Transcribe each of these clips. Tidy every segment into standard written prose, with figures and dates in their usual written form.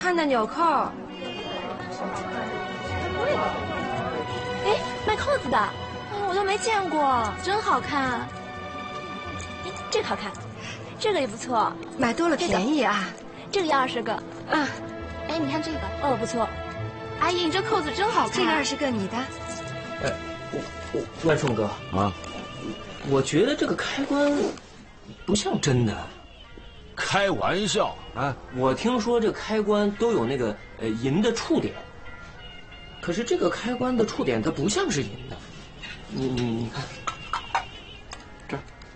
看的纽扣。 哎，卖扣子的，我都没见过，真好看。哎，这个好看，这个也不错， 买多了便宜啊。 这个要20个。 啊， 哎，你看这个，哦，不错。阿姨，你这扣子真好看。 这个20个你的。 哎，万顺哥啊， 我觉得这个开关不像真的。 开玩笑啊！ 我听说这开关都有那个银的触点，可是这个开关的触点它不像是银的。你看，这儿。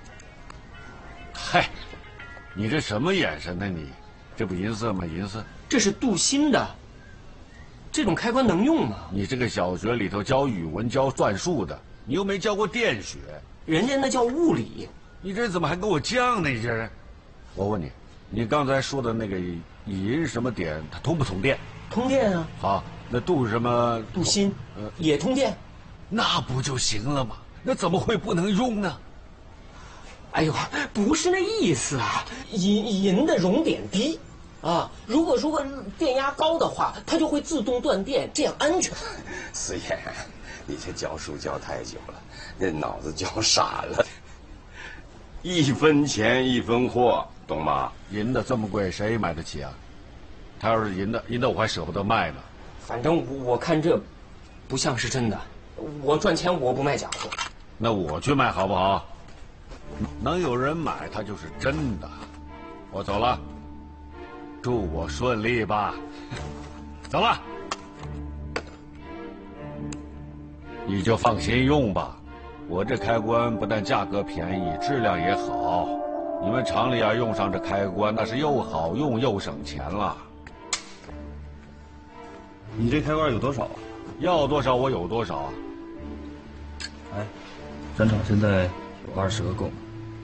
嗨，你这什么眼神呢你？这不银色吗？银色。 这是镀锌的，这种开关能用吗？ 你这个小学里头教语文教算术的，你又没教过电学， 人家那叫物理。 你这怎么还给我犟呢？你这是？我问你，你刚才说的那个银什么点，它通不通电？ 通电啊。 好，那镀什么？ 镀锌，也通电。 那不就行了吗？那怎么会不能用呢？ 哎呦，不是那意思啊，银的熔点低，啊，如果电压高的话，它就会自动断电，这样安全。 思妍，你这教书教太久了，那脑子教傻了。1分钱1分货，懂吗？ 银的这么贵，谁买得起啊？他要是银的我还舍不得卖呢。 反正我看这不像是真的，我赚钱我不卖假货。 那我去卖好不好？能有人买，它就是真的。我走了，祝我顺利吧。走了，你就放心用吧。我这开关不但价格便宜，质量也好。你们厂里要用上这开关，那是又好用又省钱了。 你这开关有多少啊？ 要多少我有多少啊。 哎，咱厂现在有20个够吗？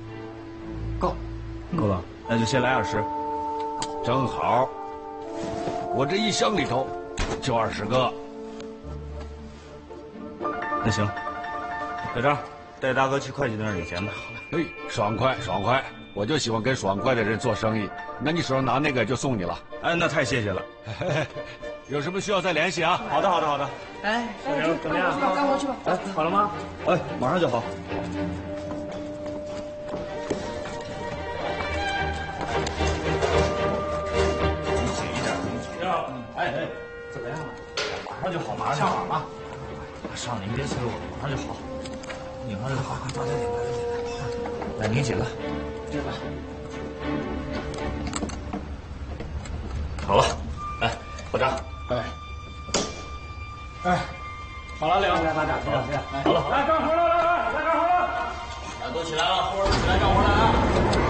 够了，那就先来20。 正好，我这一箱里头就20个。 那行，小张，带大哥去会计那儿领钱吧。 嘿，爽快爽快，我就喜欢跟爽快的人做生意。那你手上拿那个就送你了。 哎，那太谢谢了。 有什么需要再联系啊？ 好的，好的，好的。 哎， 小明怎么样？ 干活去吧。 哎，好了吗？哎，马上就好。哎，怎么样了？马上就好，马上就好啊！上您别催我，马上就好。拧上就好，抓紧点，抓紧点。来，拧几个？这个。好了，来，保障。哎，好了，领。来，把掌声好了，来干活了，来干活了！大家都起来了，后边起来干活来啊！